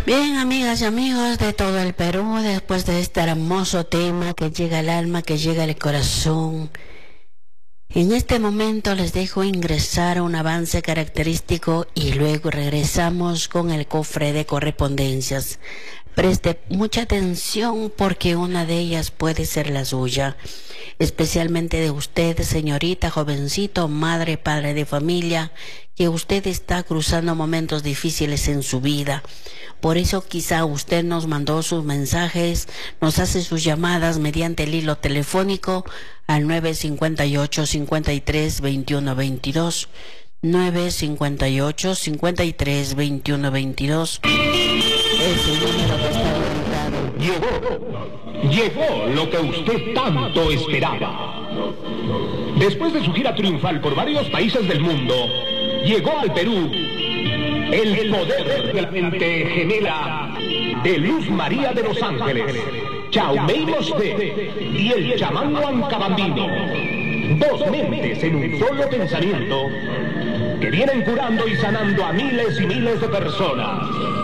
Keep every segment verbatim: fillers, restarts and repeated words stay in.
Bien, amigas y amigos de todo el Perú, después de este hermoso tema que llega al alma, que llega al corazón, en este momento les dejo ingresar un avance característico y luego regresamos con el cofre de correspondencias. Preste mucha atención porque una de ellas puede ser la suya, especialmente de usted, señorita, jovencito, madre, padre de familia, que usted está cruzando momentos difíciles en su vida. Por eso quizá usted nos mandó sus mensajes, nos hace sus llamadas mediante el hilo telefónico al nueve cinco ocho, cincuenta y tres, veintiuno veintidós, nueve cinco ocho, cincuenta y tres, veintiuno veintidós. Es el número que está Llegó, llegó lo que usted tanto esperaba. Después de su gira triunfal por varios países del mundo, llegó al Perú el poder de la mente gemela de Luz María de los Ángeles, Chaumey Mosté y el chamán Huancabambino. Dos mentes en un solo pensamiento que vienen curando y sanando a miles y miles de personas.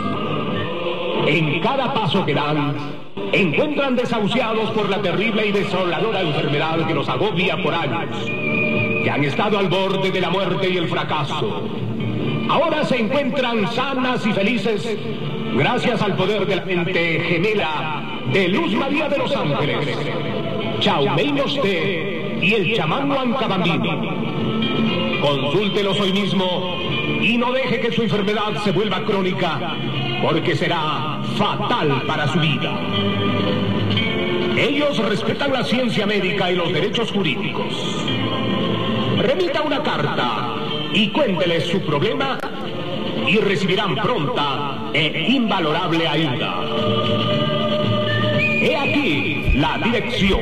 En cada paso que dan, encuentran desahuciados por la terrible y desoladora enfermedad que los agobia por años, que han estado al borde de la muerte y el fracaso. Ahora se encuentran sanas y felices gracias al poder de la mente gemela de Luz María de los Ángeles, Chaumey Mosté y el chamán Huancabambino. Consúltelos hoy mismo y no deje que su enfermedad se vuelva crónica, porque será fatal para su vida. Ellos respetan la ciencia médica y los derechos jurídicos. Remita una carta y cuénteles su problema y recibirán pronta e invalorable ayuda. He aquí la dirección.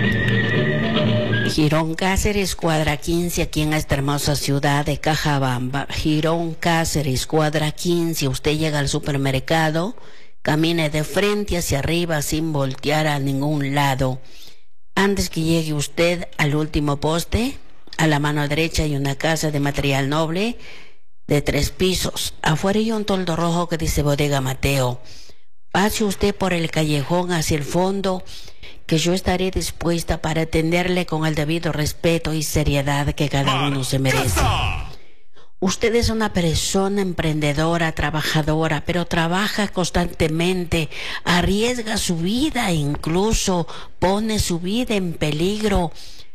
Girón Cáceres, cuadra quince, aquí en esta hermosa ciudad de Cajabamba. Girón Cáceres, cuadra quince. Usted llega al supermercado, camine de frente hacia arriba sin voltear a ningún lado. Antes que llegue usted al último poste, a la mano derecha hay una casa de material noble de tres pisos. Afuera hay un toldo rojo que dice Bodega Mateo. Pase usted por el callejón hacia el fondo, que yo estaré dispuesta para atenderle con el debido respeto y seriedad que cada uno se merece. Usted es una persona emprendedora, trabajadora, pero trabaja constantemente, arriesga su vida, incluso pone su vida en peligro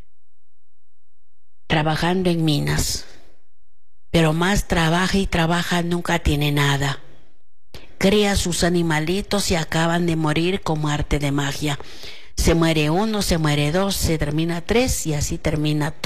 trabajando en minas. Pero más trabaja y trabaja, nunca tiene nada. Crea sus animalitos y acaban de morir como arte de magia. Se muere uno, se muere dos, se termina tres y así termina todo.